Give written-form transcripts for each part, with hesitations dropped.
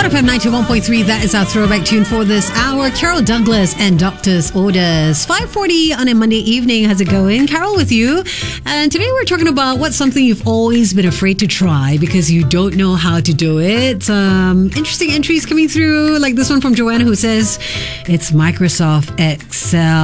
FM 91.3, that is our throwback tune for this hour. Carol Douglas and Doctor's Orders. 5:40 on a Monday evening. How's it going? Carol with you. And today we're talking about what's something you've always been afraid to try because you don't know how to do it. Interesting entries coming through, like this one from Joanna who says, it's Microsoft Excel.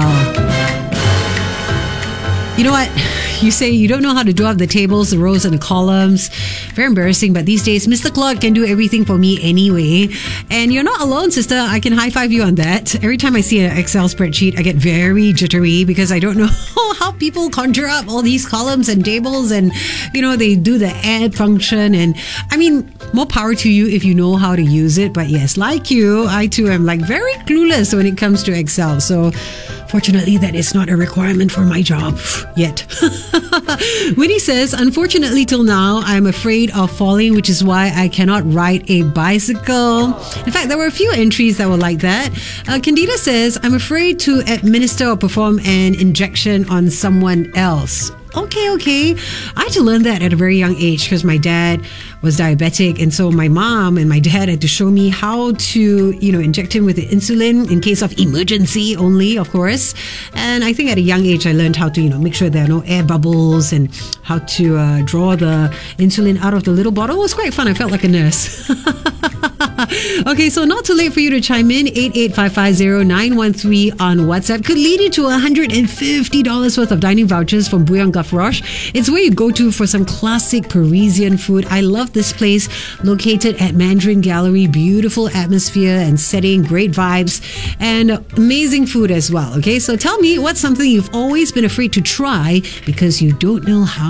You know what? You say you don't know how to do up the tables, the rows, and the columns. Very embarrassing, but these days, Mr. Clark can do everything for me anyway. And you're not alone, sister. I can high-five you on that. Every time I see an Excel spreadsheet, I get very jittery because I don't know how people conjure up all these columns and tables and, they do the add function. And I mean, more power to you if you know how to use it. But yes, like you, I too am very clueless when it comes to Excel. So fortunately, that is not a requirement for my job yet. Winnie says, unfortunately till now, I'm afraid of falling, which is why I cannot ride a bicycle. In fact, there were a few entries that were like that. Candida says, I'm afraid to administer or perform an injection on someone else. Okay. I had to learn that at a very young age because my dad was diabetic, and so my mom and my dad had to show me how to, inject him with the insulin in case of emergency only, of course. And I think at a young age, I learned how to, make sure there are no air bubbles and how to draw the insulin out of the little bottle. It was quite fun. I felt like a nurse. Okay, so not too late for you to chime in. 88550-913 on WhatsApp could lead you to $150 worth of dining vouchers from Bouillon Gavroche. It's where you go to for some classic Parisian food. I love this place, located at Mandarin Gallery. Beautiful atmosphere and setting, great vibes, and amazing food as well. Okay, so tell me what's something you've always been afraid to try because you don't know how